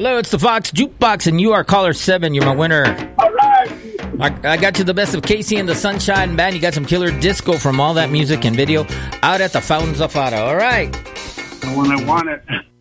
Hello, it's the Fox Jukebox, and you are caller 7. You're my winner. All right. I got you the best of Casey and the Sunshine Band. You got some killer disco from all that music and video out at the Fountains of Fada. All right. The one I wanted.